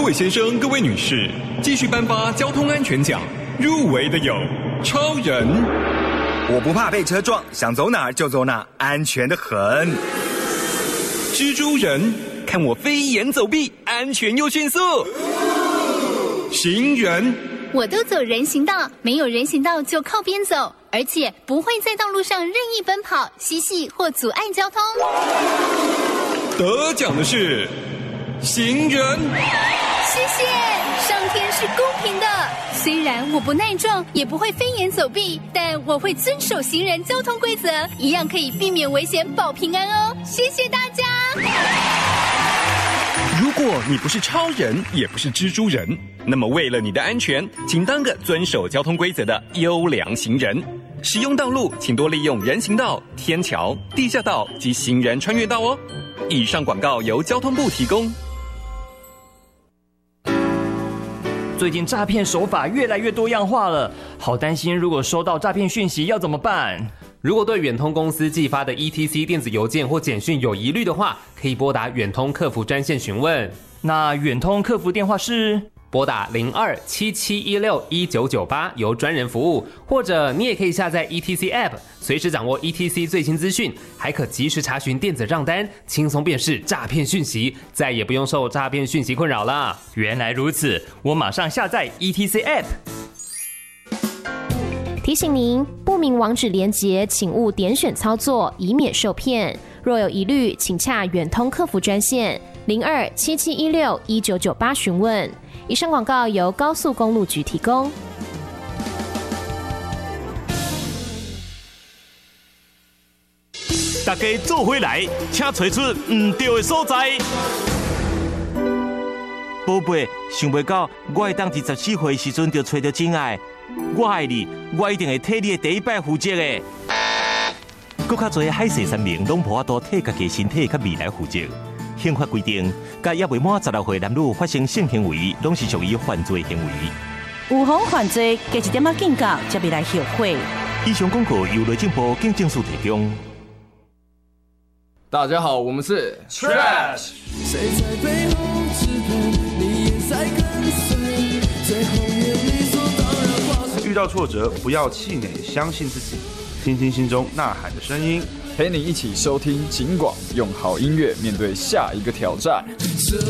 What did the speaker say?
位先生，各位女士，继续颁发交通安全奖，入围的有超人， 我不怕被车撞，想走哪儿就走哪，安全的很。 蜘蛛人，看我飞檐走壁，安全又迅速。行人， 我都走人行道，没有人行道就靠边走，而且不会在道路上任意奔跑、嬉戏或阻碍交通。 得奖的是行人。 谢谢，上天是公平的。虽然我不耐撞，也不会飞檐走壁，但我会遵守行人交通规则，一样可以避免危险，保平安哦。谢谢大家。 如果你不是超人，也不是蜘蛛人，那么为了你的安全，请当个遵守交通规则的优良行人。使用道路，请多利用人行道、天桥、地下道及行人穿越道哦。以上广告由交通部提供。 最近诈骗手法越来越多样化了，好担心如果收到诈骗讯息要怎么办？ 如果对远通公司寄发的 ETC 电子邮件或简讯有疑虑的话，可以拨打远通客服专线询问。 那远通客服电话是拨打02-7716-1998，由专人服务，或者你也可以下载 ETC App， 随时掌握 ETC 最新资讯，还可及时查询电子账单，轻松辨识诈骗讯息，再也不用受诈骗讯息困扰了。 原来如此，我马上下载 ETC App。 提醒您，不明网址连结请勿点选操作，以免受骗。若有疑虑，请洽远通客服专线02-7716-1998询问。以上广告由高速公路局提供。 大家做回来，请找出唔对的所在。宝贝，想袂到我会当伫14岁时阵就找到真爱。我爱你，我一定会替你的第一摆负责的。搁较侪海誓山盟，拢无法度替家己身体甲未来负责。刑法规定，甲也未满16岁男女发生性行为，拢是属于犯罪行为。 有妨犯罪，加一点仔警告，才未来后悔。 以上广告由内政部警政署提供。 大家好，我们是 Trash。谁在背后支配，你也在跟随，最后也理所当然化成。 遇到挫折，不要气馁，相信自己，听听心中呐喊的声音， 陪你一起收听警广，用好音乐面对下一个挑战。